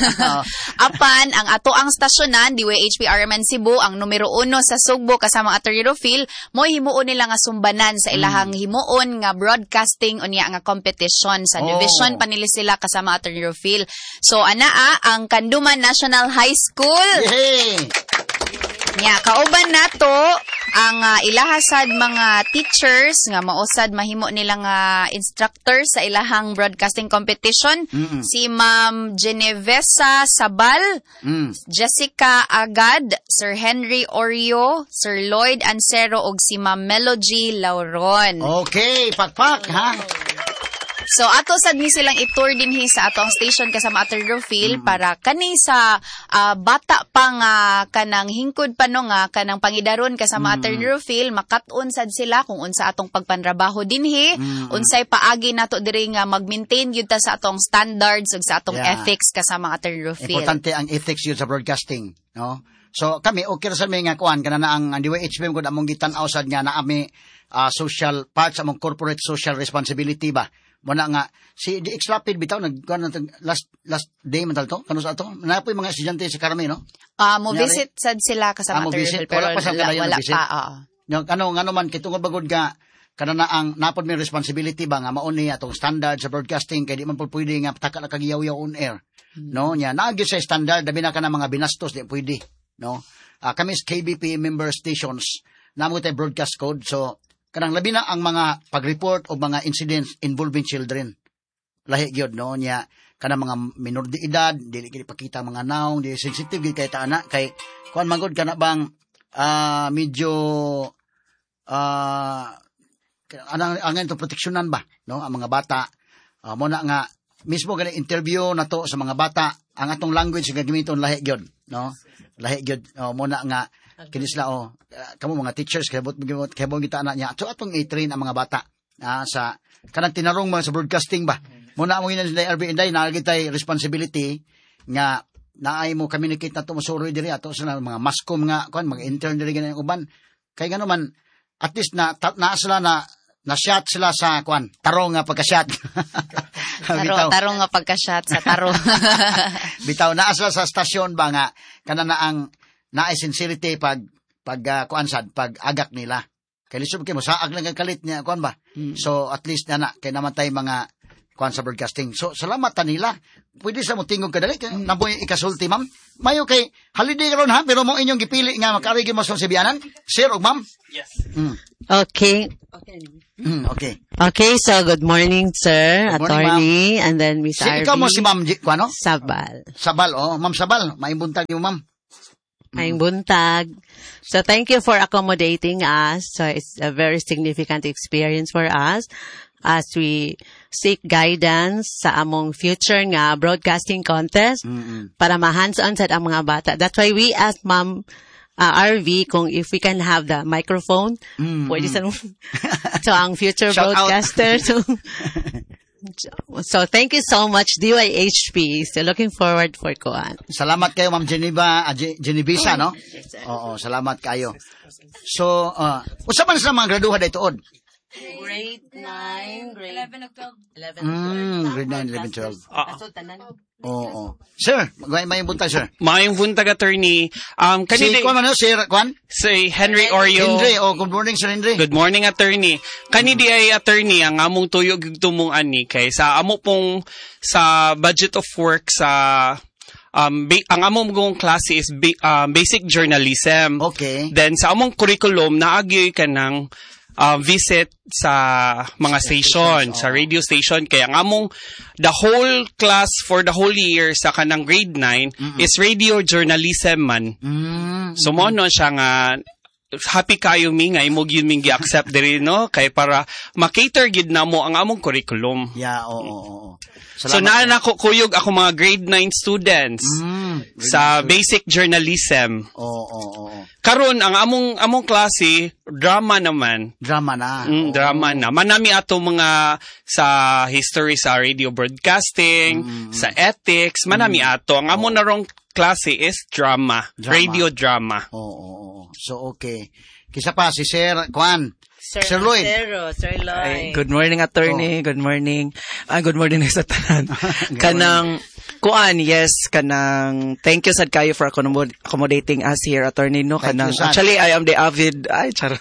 Apan ang ato ang stasyonan DWHP RMN Cebu ang numero 1 sa Sugbo kasama Attorney Rufil mo himuon nila nga sumbanan sa ilahang himuon nga broadcasting unya nga competition sa division panili sila kasama Attorney Rufil. So anaa ang Kanduman National High School. Nya kauban nato ang ilahasad mga teachers nga mausad mahimo nila nga instructor sa ilahang broadcasting competition. Si Ma'am Genevesa Sabal, Jessica Agad, Sir Henry Orio, Sir Lloyd Ansero ug si Ma'am Melody Lauron. Okay, pakpak ha. So ato sad ni silang i-tour dinhi sa atong station kasama Attorney Rufil para kani sa bata pa nga kanang hingkod pa no nga kanang pangidaron kasama Attorney Rufil makat-on sad sila kung unsa atong pagpanrabaho dinhi, unsay paagi nato diri nga mag-maintain gyud ta sa atong standards ug sa atong ethics kasama Attorney Rufil. Importante ang ethics yun sa broadcasting, no? So kami okay ra sa may nga kuan kana na ang DWHP gud among gitan-aw sad nga naa mi social parts among corporate social responsibility ba. Muna nga si DX Rapid bitaw nagkuan last day man to kanu sa ato napoy mga estudyante sa Carmen no mo visit sad sila kasama Attorney pero wala pa pa no ano man kitungod bagod ga kana na ang napod may responsibility ba nga mauni atong standard sa broadcasting kay di man pwede nga taka na kagiyaw-yaw on air no nya naagi sa standard dabi na kana mga binastos di pwede no kami sa KBP member stations namo tay broadcast code so kanang labi na ang mga pag-report o mga incidents involving children. Lahi gyud no nya kanang mga minor de edad dili kini pakita mga naong di sensitive gyud kay taana kay kuan magod kana bang medyo anang to proteksyonan ba no ang mga bata mo na nga mismo gani interview nato sa mga bata ang atong language nga gamiton lahi gyud no lahi gyud mo na nga kini sila kamo mga teachers kay mo kita anak niya so atong i-train ang mga bata sa kanang tinarong mga sa broadcasting ba muna mo yun sa RB Inday nagitay responsibility nga naay mo communicate nato masuroy diri ato sa mga mascom nga kuan mga intern diri ganang uban Kay gano man, at least na sila na shot sila sa kwan, taro nga pagka-shot. Taro nga pagka-shot sa taro. Bitaw naa sila sa stasyon ba nga kana na ang naay sincerity pag agak nila. Kay lisod kay mo saag lang ang kalit niya kwan ba. So at least na kay namatay mga kwan sa broadcasting. So salamat ta nila. Pwede sa mo tingog kadali naboy ikasulti ma'am. Mayo kay holiday karon ha pero mo inyong gipili nga makarigi mo sa Sibianan. Sir ug ma'am. Yes. Okay. Okay. Okay, so good morning, sir, good morning, attorney, and then Miss Arby. Ikaw mo si Ma'am Kuano? Sabal. Sabal, Ma'am Sabal. Maibuntag niyo, ma'am. Maing buntag. So thank you for accommodating us. So it's a very significant experience for us as we seek guidance sa among future nga broadcasting contest para ma-hands-on sa ang mga bata. That's why we asked Ma'am RV kung if we can have the microphone. Pwede sa so ang future shout broadcaster. So thank you so much, DYHP. So looking forward for kuan. Salamat kayo, Ma'am Genevisa, no? Oo, salamat kayo. So, usa man sa mga graduha dayto od? Grade 9, grade 11 of 12. Grade 9, 11, 12. Oo. Sir, may buntag, sir. Mayong buntag, attorney. Si Kwan, Sir Kwan? Si Henry Oreo. Henry, good morning, Sir Henry. Good morning, attorney. Kanidi ay attorney, ang among tuyog tumong ani kay sa amo pong sa budget of work sa ang among gong klase is basic journalism. Okay. Then sa among curriculum naagyoy ka ng visit sa mga station, sa radio station. Kaya ang among, the whole class for the whole year sa kanang grade 9 is radio journalism man. So mo no siya nga, happy kayo mi nga imog yun mingi accept diri no kay para ma-cater gid na mo ang among curriculum. Yeah, oo. So naa ko kuyog ako mga grade 9 students sa basic journalism. Oo. Karon ang among klase drama naman. Drama na. Drama na. Manami ato mga sa history sa radio broadcasting, sa ethics, manami ato. Ang among narong klase is drama. Radio drama. Oo. So okay. Kisa pa si Sir Kwan. Sir Lloyd. Sir Lloyd. Ay, good morning, attorney. Good morning. Good morning sa tanan. Kanang kuan, yes, kanang thank you sad kayo for accommodating us here, attorney, no? Kanang actually I am the avid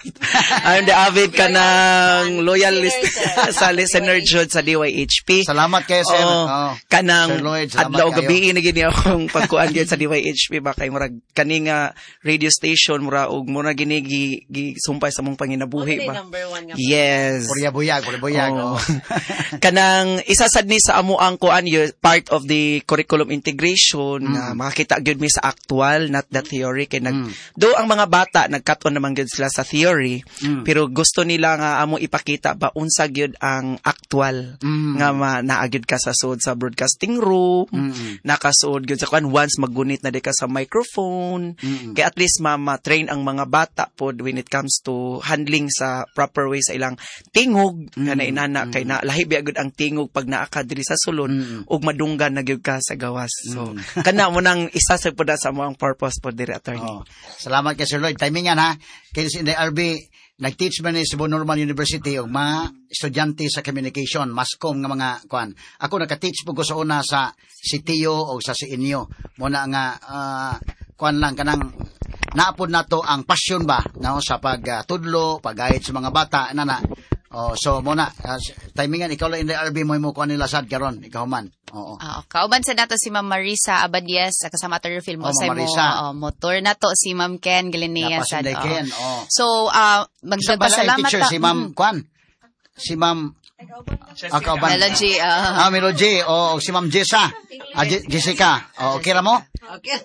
kanang loyal sa listener jud sa DYHP. Salamat kayo, sir. Kanang Sir Lloyd, adlaw gabi na gini akong pagkuan gyud sa DYHP ba kay murag kani nga radio station mura og mura gini gisumpay sa mong panginabuhi ba. Yes. Buyag. Kanang isasad ni sa amo ang kuan yun, part of the curriculum integration na makakita gyud mi sa actual, not the theory. Kay do ang mga bata nagkat-on naman gyud sila sa theory, pero gusto nila nga amo ipakita ba unsa gyud ang actual nga naagid ka sa sud sa broadcasting room, nakasuod gyud sa kuan once maggunit na di ka sa microphone. Kay at least ma-train ang mga bata pod when it comes to handling sa proper way sa ilang tingog nga inana kay na lahi biagud ang tingog pag naa ka diri sa sulod ug madunggan na gyud ka sa gawas. So kana mo nang isa sa pud sa mo ang purpose pod diri, attorney. Salamat kay Sir Lloyd. Timingan ha. Kay si RB nag-teach man ni Cebu Normal University og mga estudyante sa communication, mascom nga mga kuan. Ako naka-teach po ko sa una sa CTO o sa CNU. Muna nga kuan lang kanang naapod nato ang passion ba no sa pagtudlo, pagayad sa mga bata nana. So muna timingan ikaw lang in the RB mo kuan nila sad karon ikaw man. Oo. Kauban sa nato si Ma'am Marisa Abadias kasama Terry Film mo sa motor nato si Ma'am Ken Galinia sad. So magpasalamat ta si Ma'am Kwan. Si Ma'am Melody. Melody. Si Ma'am Jessa. Jessica. Okay ra mo? Okay.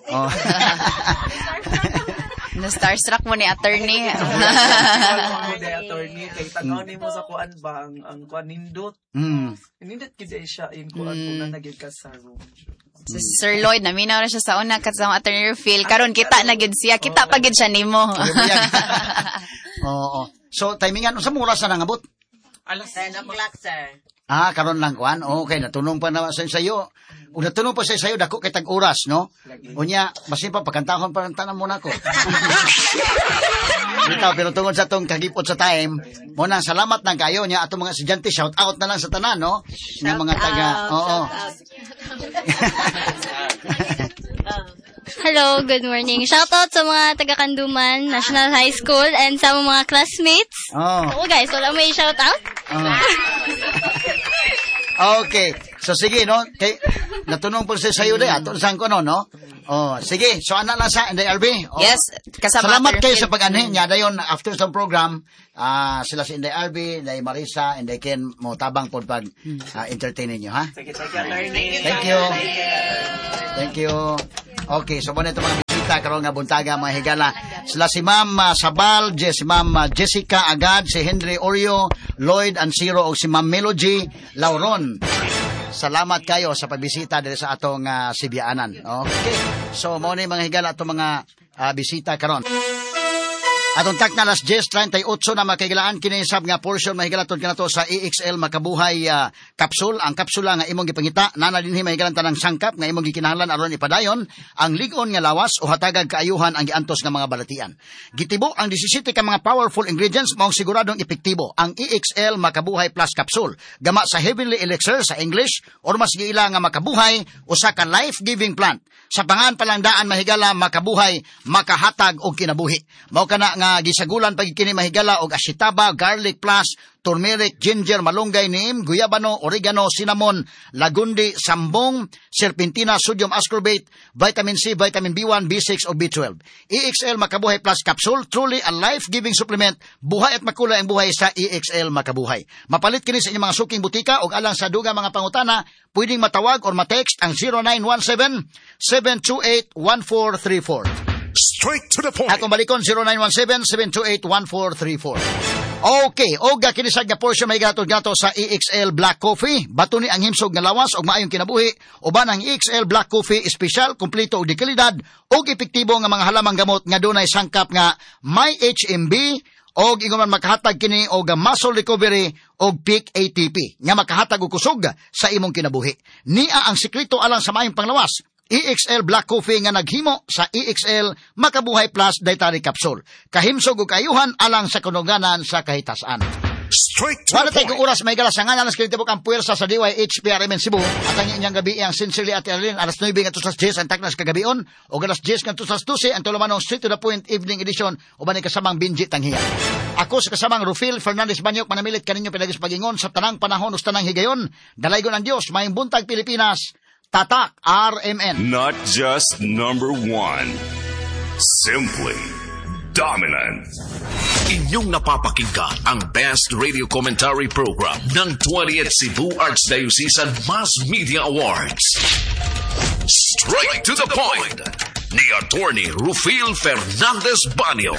Na-starstruck mo ni attorney. Attorney, kay tanaw nimo sa kuan ba ang kuan nindot. Nindot gid siya in kuan kung nagid ka sa room. Si Sir Lloyd, naminaw na siya sa una kasama attorney Phil. Karon kita na gid siya. Kita pa gid siya nimo. Oo. So timingan sa mura sa nangabot. Alas 10 o'clock, sir. Karon lang kuan. Okay, natunong pa na sa sayo. Ug natunong pa sa sayo dako kay tag oras, no? Unya, basin pa pagkantahon pa tanan mo nako. Bitaw, pero tungod sa tong kagipot sa time, mo nang salamat nang kayo niya atong mga estudyante, shout out na lang sa tanan, no? Nga mga taga, oo. Hello, good morning. Shoutout sa mga taga-Kanduman National High School and sa mga classmates. Oo guys, wala may shoutout? Okay. So sige, no? Kay natunong po sa sayo day aton sang ko no. Sige. So ana lang sa Inday Albi. Yes, kasama. Salamat kayo sa pag-anhi nya dayon after some program. Sila si Inday Albi, Inday Marisa, Inday Ken mo tabang pod pag entertain ninyo, ha? Thank you. Okay, so muna ito mga bisita karon nga buntaga mga higala. Sila si Ma'am Sabal, si Ma'am Jessica Agad, si Henry Oreo, Lloyd Ansiro o si Ma'am Melody Lauron. Salamat kayo sa pagbisita dito sa atong Sibianan. Okay. So muna yung mga higala atong mga bisita karon. Atong tak na alas 10:38 na makigilaan kinisab nga portion mahigalatod kanato sa EXL Makabuhay kapsul. Ang kapsula nga imong gipangita nana dinhi mahigalan tanang sangkap nga imong gikinahanglan aron ipadayon ang lig-on nga lawas o hatagag kaayuhan ang giantos nga mga balatian. Gitibo ang 17 ka mga powerful ingredients maong siguradong epektibo ang EXL Makabuhay Plus Capsule. Gama sa Heavenly Elixir sa English or mas giila nga makabuhay usa ka life-giving plant. Sa pangan palangdaan mahigala makabuhay, makahatag og kinabuhi. Mao kana nga gisagulan pag kini mahigala og asitaba, garlic plus, turmeric, ginger, malunggay, neem, guyabano, oregano, cinnamon, lagundi, sambong, serpentina, sodium ascorbate, vitamin C, vitamin B1, B6 o B12. EXL Makabuhay Plus Capsule, truly a life-giving supplement. Buhay at makulay ang buhay sa EXL Makabuhay. Mapalit kini sa inyong mga suking butika o alang sa duga mga pangutana, pwedeng matawag or matext ang 0917-728-1434. Straight to the point. Atong balikon 0917-728-1434. Okay, og kinisag nga portion may gato sa EXL Black Coffee. Bato ni ang himsog nga lawas og maayong kinabuhi. Uban ang EXL Black Coffee espesyal, kumpleto og dekalidad og epektibo nga mga halamang gamot nga dunay sangkap nga may HMB og ingon man makahatag kini og muscle recovery og peak ATP nga makahatag og kusog sa imong kinabuhi. Nia ang sekreto alang sa maayong panglawas. EXL Black Coffee nga naghimo sa EXL Makabuhay Plus Dietary Capsule. Kahimsog ug kayuhan alang sa kanuganan sa kahitasan. Straight to the point. Wala tayo oras may galasangan alas kinitibok ang puwersa sa DYHPRMN Cebu. At ang inyang gabi ang Sincerely at Arlene alas 9 nga tusas 10 ang taknas kagabion o alas 10 nga tusas 12 ang tulumanong Straight to the Point Evening Edition o ba ni kasamang Binji Tanghiya. Ako sa kasamang Rufil Fernandez Banyok manamilit kaninyo pinagis pagingon sa tanang panahon o tanang higayon. Dalaygon ang Diyos, mayong buntag Pilipinas. Tatak RMN. Not just number one. Simply dominant. Inyong napapakinggan ang Best Radio Commentary Program ng 20th Cebu Archdiocesan Mass Media Awards. Straight to the point. Ni Attorney Rufil Fernandez Banyok.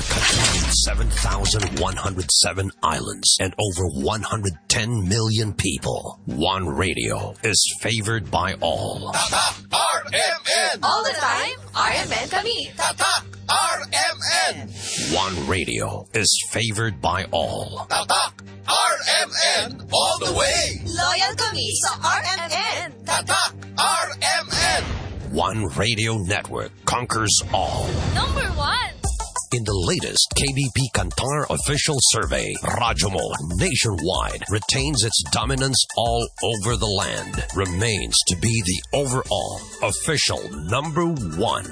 7,107 islands and over 110 million people. One radio is favored by all. Tatak RMN. All the time, RMN kami. Tatak RMN. One radio is favored by all. Tatak RMN all the way. Loyal kami sa RMN. Tatak RMN. One radio network conquers all. Number one. In the latest KBP Kantar official survey, Radyo Mo nationwide retains its dominance all over the land, remains to be the overall official number one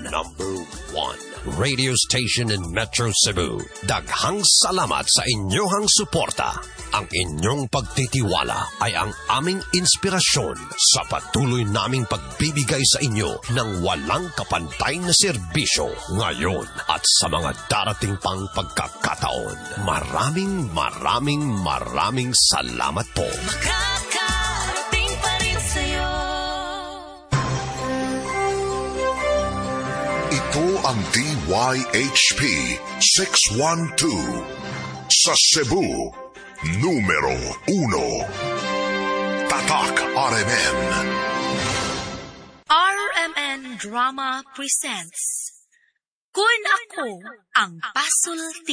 radio station in Metro Cebu. Daghang salamat sa inyong suporta. Ang inyong pagtitiwala ay ang aming inspirasyon sa patuloy naming pagbibigay sa inyo ng walang kapantay na serbisyo ngayon at sa mga darating pang pagkakataon. Maraming salamat po. Makakarating pa rin sa'yo. Ito ang DYHP 612 sa Cebu. Numero 1. Tatak RMN. RMN Drama presents Kun Ako ang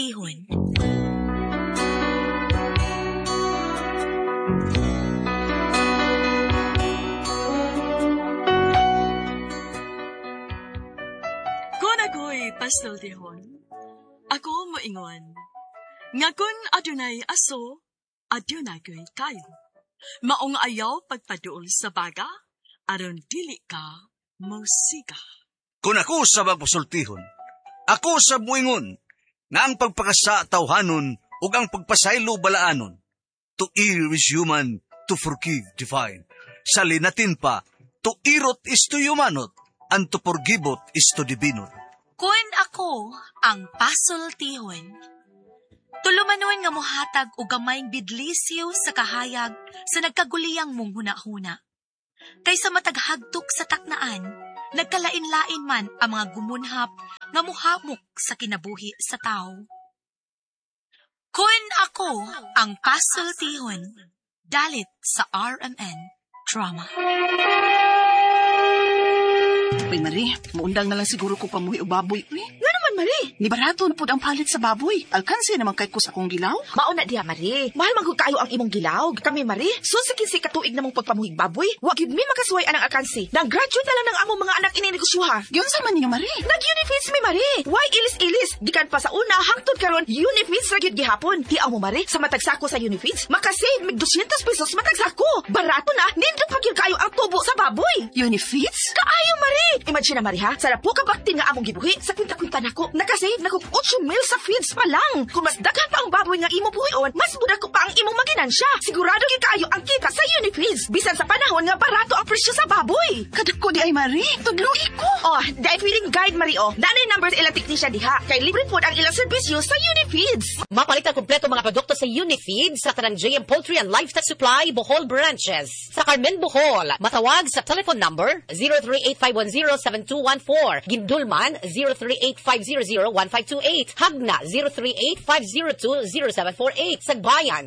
Pasultihon. Kung ako'y pasultihon, ako moingon. Nga kun adunay aso, adunay ko'y kayo. Maong ayaw pagpaduol sa baga, aron dili ka musika. Kung ako sa magpasultihon, ako sa muingon, nga ang pagpakasa tawhanon ug ang pagpasaylo balaanon. To err is human, to forgive divine. Sa linatin pa, to irot is to humanot, and to forgivot is to divinot. Kung ako ang pasultihon, tulumanon nga mohatag o gamayng bidlisiw sa kahayag sa nagkaguliyang mong huna-huna. Kaysa mataghagtok sa taknaan, nagkalain-lain man ang mga gumunhap nga muhamok sa kinabuhi sa tao. Kung ako ang pasultihon, dalit sa RMN Drama. Uy, Marie, maundang na lang siguro ko pamuhi o baboy. Nga naman, Marie. Ni barato na po ang palit sa baboy. Alkansi naman kay ko sa akong gilaw. Mauna diha, Marie. Mahal man kayo ang imong gilaw. Kami, Marie, susikin katuig na mong pagpamuhig baboy. Wag yun mi makasuway anang alkansi. Nag-graduate na lang ng among mga anak ininegosyoha. Yun sa man niyo, Marie. Nag-unifeeds mi, Marie. Why ilis-ilis? Gikan pa sa una, hangtod karon unifeeds ra gyud gihapon. Di mo, Marie, sa matagsako sa unifeeds, makasave mig 200 pesos matagsako. Barato na, nindot pa gyud kayo ang tubo sa baboy. Unifeeds? Kaayo, Marie. Imagine na, Marie, ha? Sarap po kabaktin nga among gibuhi. Sa kwinta-kwinta nako, nakasave na kong 8 mil sa feeds pa lang. Kung mas daghan pa ang baboy nga imo buhion, mas muda ko pa ang imong maginansya. Sigurado gyud kayo ang kita sa Unifeeds. Bisan sa panahon nga barato ang presyo sa baboy. Kadak ko di ay, Marie. Tudlugi ko. Oh, dahil feeling guide, Marie, oh. Nanay numbers ilang technician diha. Kay libre po ang ilang serbisyo sa Unifeeds. Mapalitan kompleto mga produkto sa Unifeeds sa tanang JM Poultry and Livestock Supply, Bohol Branches. Sa Carmen, Bohol, matawag sa telephone number 038-510-7214. Gindulman, 038-500-1528. Hagna, 038-502-0748. Sagbayan,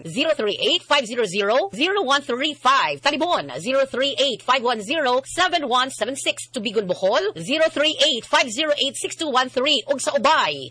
038-500-0135. Talibon, 038-510-7176. Tubigon, Bohol, 038-508-6213. Ug sa Ubay,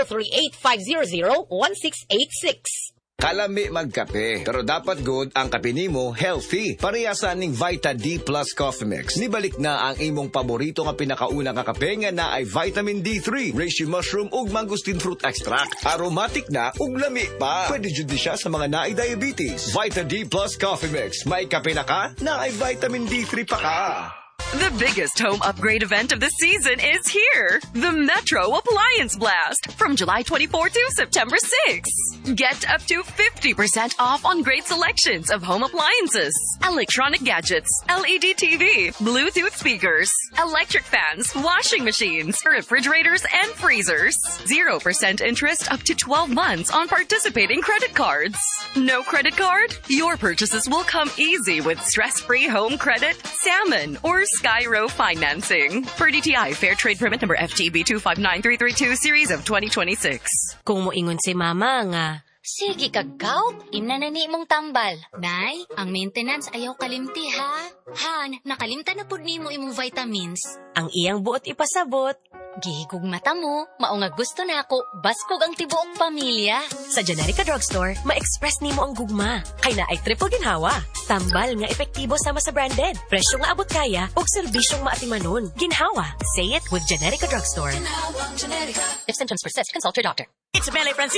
038-500-1686. Kalami magkape, pero dapat good ang kape nimo healthy. Parehasa ning Vita D Plus Coffee Mix. Nibalik na ang imong paborito nga pinakauna nga kape nga na ay vitamin D3, reishi mushroom ug mangosteen fruit extract. Aromatic na ug lami pa. Pwede jud siya sa mga naay diabetes. Vita D Plus Coffee Mix. May kape na ka, na ay vitamin D3 pa ka. The biggest home upgrade event of the season is here. The Metro Appliance Blast from July 24 to September 6. Get up to 50% off on great selections of home appliances, electronic gadgets, LED TV, Bluetooth speakers, electric fans, washing machines, refrigerators, and freezers. 0% interest up to 12 months on participating credit cards. No credit card? Your purchases will come easy with stress-free home credit, salmon, or Skyro financing. Per DTI Fair Trade Permit number FTB 259332 series of 2026. Kung moingon si mama nga, sige kagkaw, imnanani mong tambal. Nay, ang maintenance ayaw kalimti ha. Han, nakalimta na pud nimo imong vitamins. Ang iyang buot ipasabot. Gihigog mata mo, mao nga gusto na ako, baskog ang tibuok pamilya. Sa Generica Drugstore, ma-express nimo ang gugma. Kay na ay triple ginhawa. Tambal nga epektibo sama sa branded. Presyo nga abot kaya, ug serbisyong maatimanon. Ginhawa. Say it with Generica Drugstore. If symptoms persist, consult your doctor. It's Mele Francis.